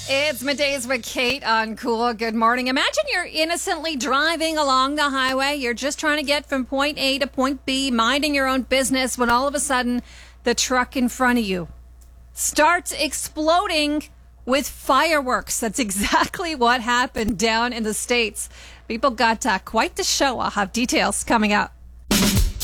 It's Middays with Kate on Cool. Good morning. Imagine you're innocently driving along the highway. You're just trying to get from point A to point B, minding your own business, when all of a sudden the truck in front of you starts exploding with fireworks. That's exactly what happened down in the States. People got quite the show. I'll have details coming up.